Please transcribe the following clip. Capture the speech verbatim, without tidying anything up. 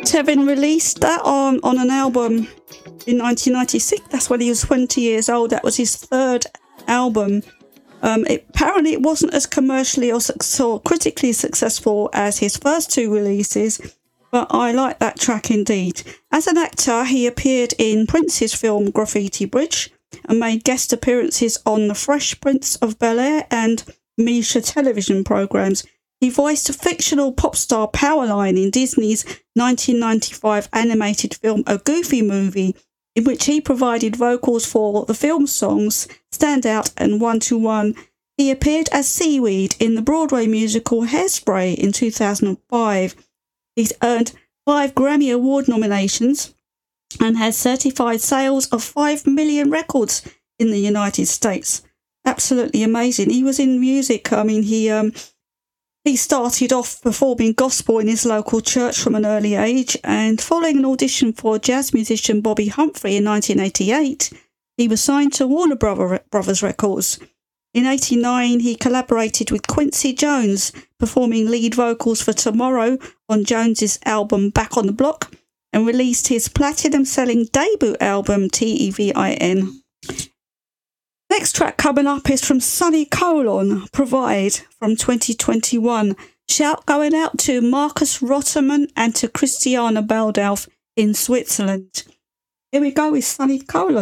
despite having released that on, on an album in nineteen ninety-six, that's when he was twenty years old. That was his third album. Um, it, apparently, it wasn't as commercially or, or critically successful as his first two releases, but I like that track indeed. As an actor, he appeared in Prince's film Graffiti Bridge and made guest appearances on The Fresh Prince of Bel-Air and Misha television programmes. He voiced a fictional pop star Powerline in Disney's nineteen ninety-five animated film A Goofy Movie, in which he provided vocals for the film songs Stand Out and One to One. He appeared as Seaweed in the Broadway musical Hairspray in two thousand five. He's earned five Grammy Award nominations and has certified sales of five million records in the United States. Absolutely amazing. He was in music. I mean, he um, he started off performing gospel in his local church from an early age, and following an audition for jazz musician Bobby Humphrey in nineteen eighty-eight, he was signed to Warner Brothers Records. In eighty-nine, he collaborated with Quincy Jones, performing lead vocals for Tomorrow on Jones's album Back on the Block, and released his platinum-selling debut album T E V I N. Next track coming up is from Sonny Colon, Provide, from twenty twenty-one. Shout going out to Marcus Rotterman and to Christiana Baldauf in Switzerland. Here we go with Sonny Colon.